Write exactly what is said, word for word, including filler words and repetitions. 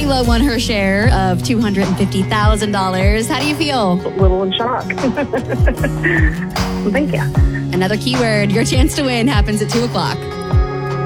Layla won her share of two hundred fifty thousand dollars. How do you feel? A little in shock. Thank you. Another keyword. Your chance to win happens at two o'clock.